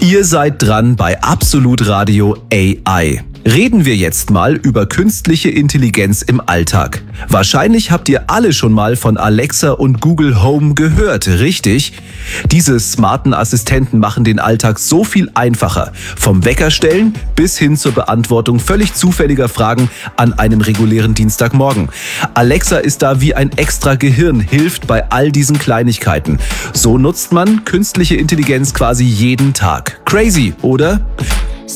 Ihr seid dran bei Absolut Radio AI. Reden wir jetzt mal über künstliche Intelligenz im Alltag. Wahrscheinlich habt ihr alle schon mal von Alexa und Google Home gehört, richtig? Diese smarten Assistenten machen den Alltag so viel einfacher. Vom Weckerstellen bis hin zur Beantwortung völlig zufälliger Fragen an einem regulären Dienstagmorgen. Alexa ist da wie ein extra Gehirn, hilft bei all diesen Kleinigkeiten. So nutzt man künstliche Intelligenz quasi jeden Tag. Crazy, oder?